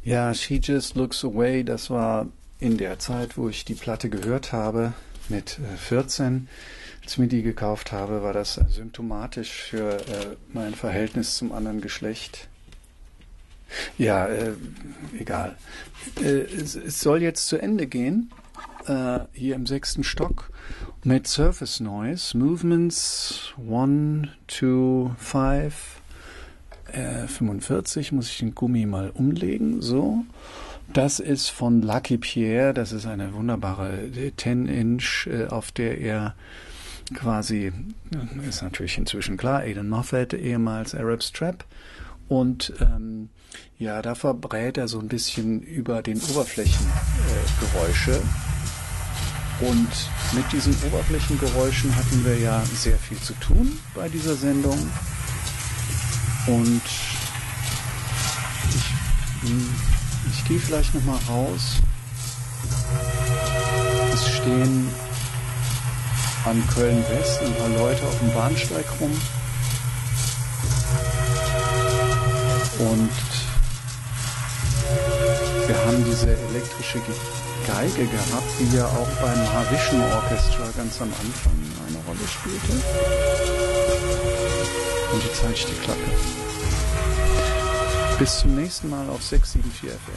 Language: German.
Ja, She Just Looks Away, das war in der Zeit, wo ich die Platte gehört habe, mit 14. Als ich mir die gekauft habe, war das symptomatisch für mein Verhältnis zum anderen Geschlecht. Ja, egal. Es soll jetzt zu Ende gehen, hier im 6. Stock, mit Surface Noise, Movements 1, 2, 5, 45, muss ich den Gummi mal umlegen, so. Das ist von Lucky Pierre, das ist eine wunderbare 10-Inch, auf der er quasi, ist natürlich inzwischen klar, Aidan Moffat, ehemals Arab Strap, und ja, da verbrät er so ein bisschen über den Oberflächengeräusche. Und mit diesen Oberflächengeräuschen hatten wir ja sehr viel zu tun bei dieser Sendung. Und ich gehe vielleicht nochmal raus. Es stehen an Köln-West ein paar Leute auf dem Bahnsteig rum. Und wir haben diese elektrische Geige gehabt, die ja auch beim Mahavishnu Orchestra ganz am Anfang eine Rolle spielte. Und die zeigt die Klappe. Bis zum nächsten Mal auf 674 FM.